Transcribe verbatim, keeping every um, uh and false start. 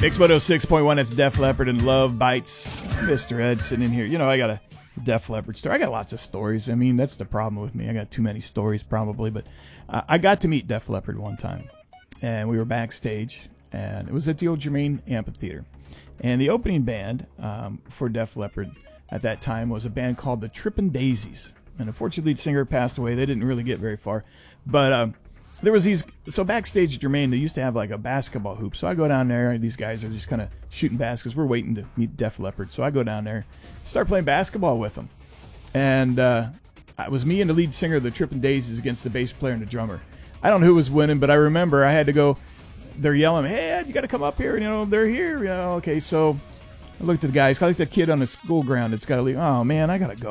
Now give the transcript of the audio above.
X one oh six point one, that's Def Leppard and Love Bites. Mister Ed sitting in here. You know, I got a Def Leppard story. I got lots of stories. I mean, that's the problem with me. I got too many stories probably, but uh, I got to meet Def Leppard one time, and we were backstage, and it was at the old Germain Amphitheater. And the opening band um, for Def Leppard at that time was a band called the Trippin' Daisies. And unfortunately, lead singer passed away. They didn't really get very far. But uh, there was these, so backstage at Germain, they used to have like a basketball hoop. So I go down there, and these guys are just kind of shooting baskets. We're waiting to meet Def Leppard. So I go down there, start playing basketball with them. And uh, it was me and the lead singer of the Trippin' Daisies against the bass player and the drummer. I don't know who was winning, but I remember I had to go, they're yelling, hey, Ed, you got to come up here. You know, they're here. You know, okay, so I looked at the guys, I looked at the kid on the school ground that's got to leave. Oh, man, I got to go.